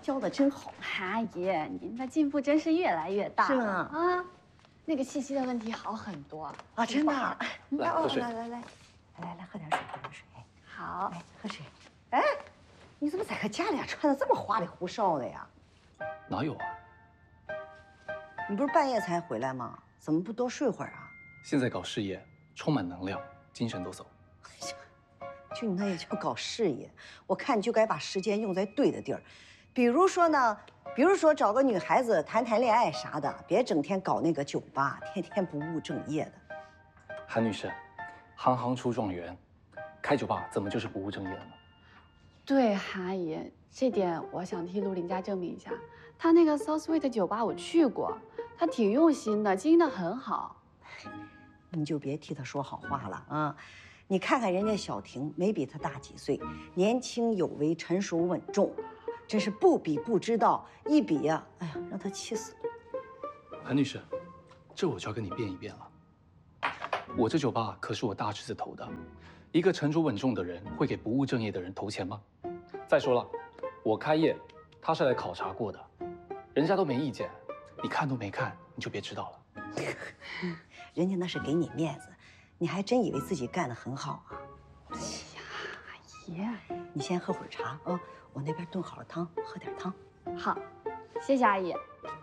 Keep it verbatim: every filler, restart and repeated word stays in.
教的真好。 阿姨，您的进步真是越来越大， 是吗？ 啊，那个气息的问题好很多啊，真的。 来喝水。 来来来，来来喝点水，喝点水。 好， 来喝水。哎，你怎么在个家里穿的这么花里胡哨的呀？ 哪有啊？ 你不是半夜才回来吗？怎么不多睡会儿啊？ 现在搞事业，充满能量，精神抖擞。 就你那也叫搞事业？我看你就该把时间用在对的地儿，比如说呢，比如说找个女孩子谈谈恋爱啥的，别整天搞那个酒吧，天天不务正业的。 韩女士，行行出状元，开酒吧怎么就是不务正业了呢？ 对，韩阿姨，这点我想替陆林家证明一下。他那个 So Sweet 酒吧我去过，他挺用心的，经营的很好。 你就别替他说好话了啊！你看看人家小婷，没比他大几岁，年轻有为，成熟稳重，真是不比不知道，一比呀、啊，哎呀，让他气死了。 韩女士，这我就要跟你辩一辩了。我这酒吧可是我大侄子投的，一个成熟稳重的人会给不务正业的人投钱吗？再说了，我开业，他是来考察过的，人家都没意见，你看都没看，你就别知道了。 人家那是给你面子，你还真以为自己干得很好啊？ 哎呀，阿姨， 你先喝会儿茶啊，我那边炖好了汤，喝点汤。 好，谢谢阿姨。